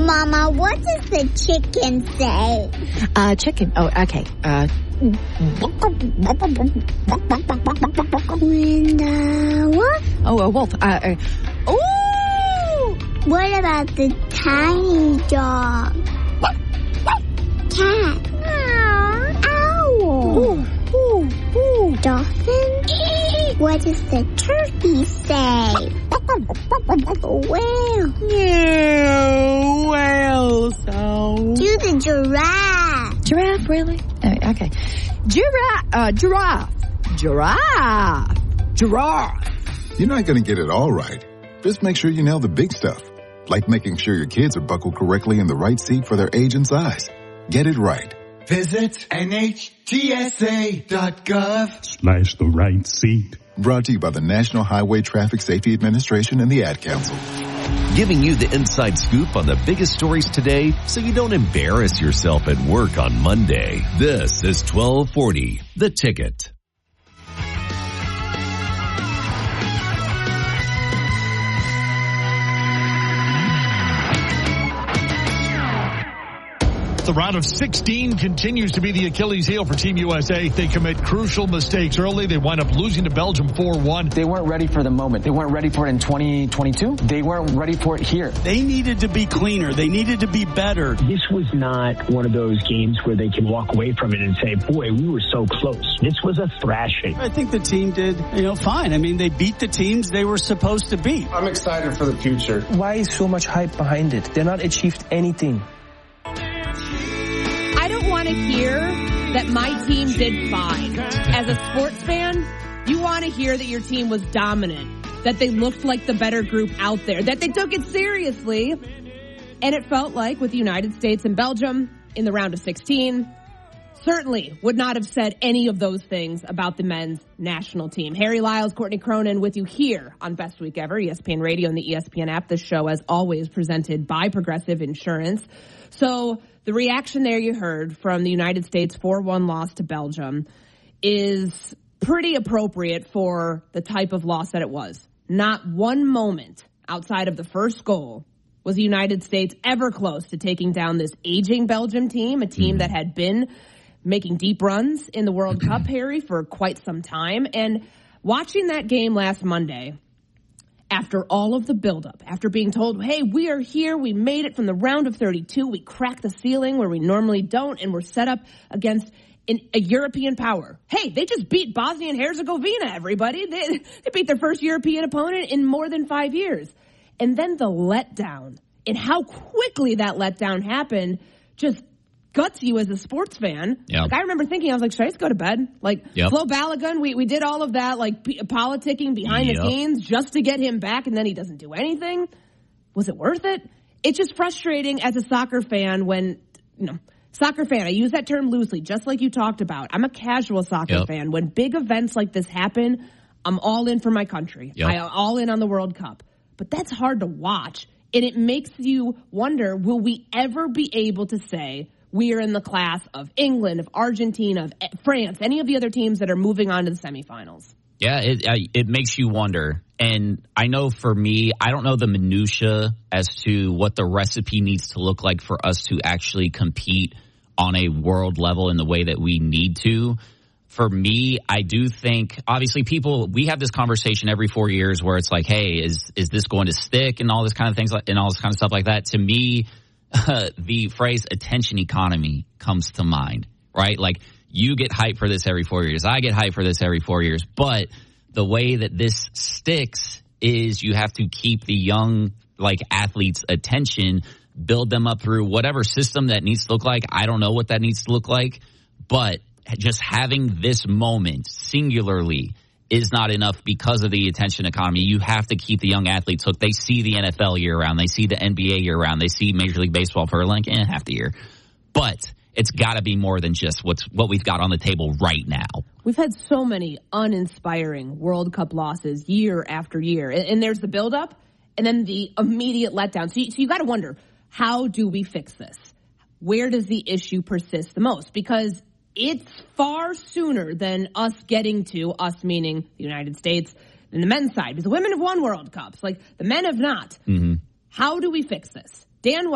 Mama, what does the chicken say? Chicken. Oh, okay. What? Oh, a wolf. Ooh! What about the tiny dog? Cat. Owl. Ooh, ooh, ooh. Dolphin. What does the turkey say? Whale. Yeah, whale sound. Do the giraffe. Giraffe, really? Okay. Giraffe. You're not going to get it all right. Just make sure you nail the big stuff, like making sure your kids are buckled correctly in the right seat for their age and size. Get it right. Visit NHTSA.gov/the right seat. Brought to you by the National Highway Traffic Safety Administration and the Ad Council. Giving you the inside scoop on the biggest stories today so you don't embarrass yourself at work on Monday. This is 1240, The Ticket. The round of 16 continues to be the Achilles heel for Team USA. They commit crucial mistakes early. They wind up losing to Belgium 4-1. They weren't ready for the moment. They weren't ready for it in 2022. They weren't ready for it here. They needed to be cleaner. They needed to be better. This was not one of those games where they can walk away from it and say, boy, we were so close. This was a thrashing. I think the team did, fine. I mean, they beat the teams they were supposed to beat. I'm excited for the future. Why is so much hype behind it? They're not achieved anything. I don't want to hear that my team did fine. As a sports fan, you want to hear that your team was dominant, that they looked like the better group out there, that they took it seriously. And it felt like with the United States and Belgium in the round of 16, certainly would not have said any of those things about the men's national team. Harry Lyles, Courtney Cronin with you here on Best Week Ever, ESPN Radio and the ESPN app. This show, as always, presented by Progressive Insurance. So the reaction there you heard from the United States 4-1 loss to Belgium is pretty appropriate for the type of loss that it was. Not one moment outside of the first goal was the United States ever close to taking down this aging Belgium team, a team that had been making deep runs in the World Cup, Harry, for quite some time. And watching that game last Monday, after all of the buildup, after being told, hey, we are here, we made it from the round of 32, we cracked the ceiling where we normally don't, and we're set up against a European power. Hey, they just beat Bosnia and Herzegovina, everybody. They beat their first European opponent in more than 5 years. And then the letdown, and how quickly that letdown happened, just guts you as a sports fan. Yep. Like, I remember thinking, I was like, should I just go to bed? Like, Flo Balogun, we did all of that, like, politicking behind the scenes just to get him back, and then he doesn't do anything. Was it worth it? It's just frustrating as a soccer fan when, soccer fan, I use that term loosely, just like you talked about. I'm a casual soccer fan. When big events like this happen, I'm all in for my country. I'm all in on the World Cup. But that's hard to watch, and it makes you wonder, will we ever be able to say, we are in the class of England, of Argentina, of France, any of the other teams that are moving on to the semifinals? Yeah, it makes you wonder. And I know for me, I don't know the minutia as to what the recipe needs to look like for us to actually compete on a world level in the way that we need to. For me, I do think, obviously, we have this conversation every 4 years where it's like, hey, is this going to stick and all this kind of things and all this kind of stuff like that. To me, the phrase attention economy comes to mind, right? Like, you get hyped for this every 4 years. I get hyped for this every 4 years. But the way that this sticks is you have to keep the young, athletes' attention, build them up through whatever system that needs to look like. I don't know what that needs to look like. But just having this moment singularly is not enough because of the attention economy. You have to keep the young athletes hooked. They see the NFL year-round. They see the NBA year-round. They see Major League Baseball for half the year. But it's got to be more than just what we've got on the table right now. We've had so many uninspiring World Cup losses year after year. And there's the buildup and then the immediate letdown. So you got to wonder, how do we fix this? Where does the issue persist the most? Because it's far sooner than us getting to, us meaning the United States, than the men's side. Because the women have won World Cups. The men have not. Mm-hmm. How do we fix this? Dan